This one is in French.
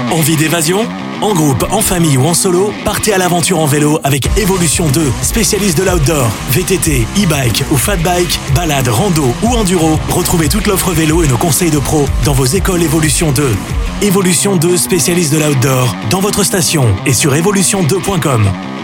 Envie d'évasion ? En groupe, en famille ou en solo, partez à l'aventure en vélo avec Evolution 2, spécialiste de l'outdoor, VTT, e-bike ou fat bike, balade, rando ou enduro. Retrouvez toute l'offre vélo et nos conseils de pro dans vos écoles Evolution 2. Evolution 2, spécialiste de l'outdoor, dans votre station et sur evolution2.com.